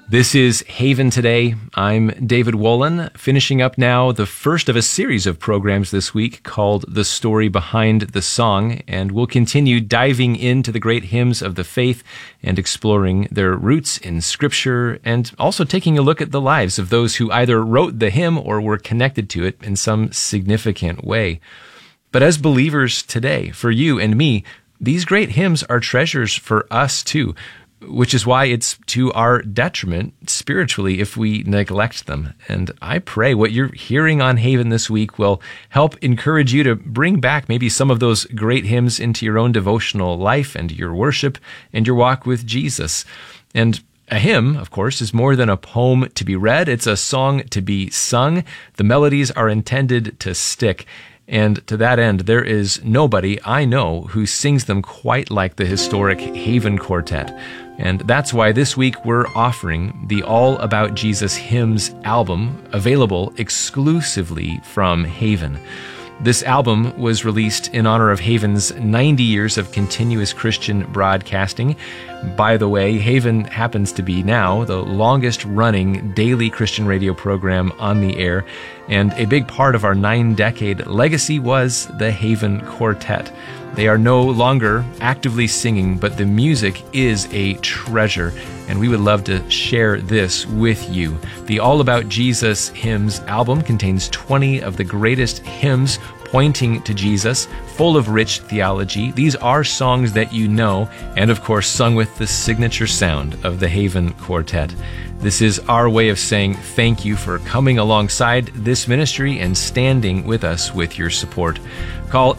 This is Haven Today. I'm David Wolin, finishing up now the first of a series of programs this week called The Story Behind the Song, and we'll continue diving into the great hymns of the faith and exploring their roots in Scripture, and also taking a look at the lives of those who either wrote the hymn or were connected to it in some significant way. But as believers today, for you and me, these great hymns are treasures for us too, which is why it's to our detriment spiritually if we neglect them. And I pray what you're hearing on Haven this week will help encourage you to bring back maybe some of those great hymns into your own devotional life and your worship and your walk with Jesus. And a hymn, of course, is more than a poem to be read. It's a song to be sung. The melodies are intended to stick. And to that end, there is nobody I know who sings them quite like the historic Haven Quartet. And that's why this week we're offering the All About Jesus Hymns album, available exclusively from Haven. This album was released in honor of Haven's 90 years of continuous Christian broadcasting. By the way, Haven happens to be now the longest-running daily Christian radio program on the air, and a big part of our 9-decade legacy was the Haven Quartet. They are no longer actively singing, but the music is a treasure, and we would love to share this with you. The All About Jesus Hymns album contains 20 of the greatest hymns pointing to Jesus, full of rich theology. These are songs that you know, and of course sung with the signature sound of the Haven Quartet. This is our way of saying thank you for coming alongside this ministry and standing with us with your support. Call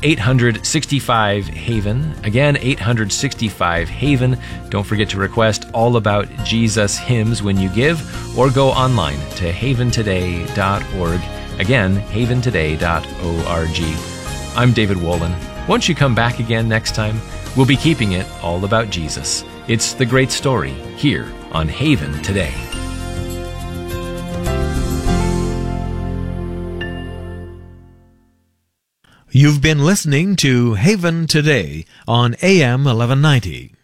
865-HAVEN. Again, 865-HAVEN. Don't forget to request All About Jesus hymns when you give, or go online to haventoday.org. Again, haventoday.org. I'm David Wolin. Won't you come back again next time? We'll be keeping it all about Jesus. It's the great story here on Haven Today. You've been listening to Haven Today on AM 1190.